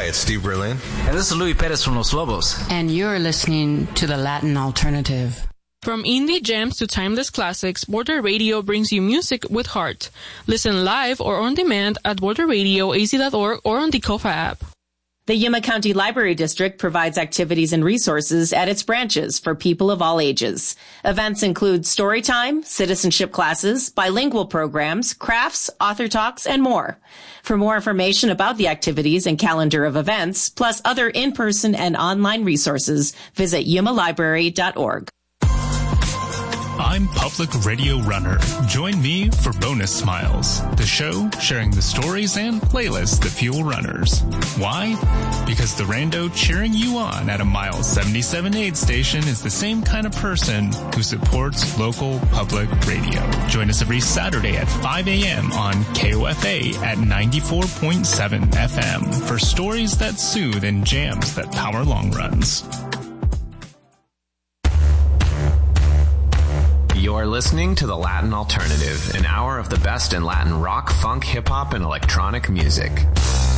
it's Steve Berlin. And this is Luis Perez from Los Lobos. And you're listening to the Latin Alternative. From indie gems to timeless classics, Border Radio brings you music with heart. Listen live or on demand at borderradioaz.org or on the Kofa app. The Yuma County Library District provides activities and resources at its branches for people of all ages. Events include story time, citizenship classes, bilingual programs, crafts, author talks, and more. For more information about the activities and calendar of events, plus other in-person and online resources, visit yumalibrary.org. I'm Public Radio Runner. Join me for Bonus Smiles, the show sharing the stories and playlists that fuel runners. Why? Because the rando cheering you on at a mile 77 aid station is the same kind of person who supports local public radio. Join us every Saturday at 5 a.m. on KOFA at 94.7 FM for stories that soothe and jams that power long runs. You're listening to The Latin Alternative, an hour of the best in Latin rock, funk, hip-hop, and electronic music.